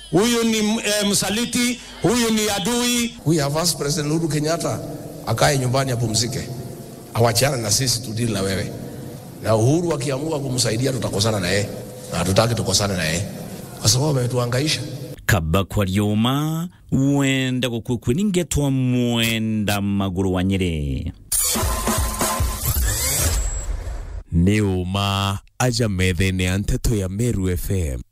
huyu ni msaliti, huyu ni adui. We have asked President Uhuru Kenyatta akae nyumbani apumzike, awachana na sisi tudili na wewe. Na Uhuru akiamua kumsaidia tutakosana na yeye, na hatutaki tukosane na yeye kwa sababu ametuhangaisha. Kaba kwa rioma wenda kukwiningetwa mwenda maguru wa Nyeri. Neuma aja methene anteto ya Meru FM.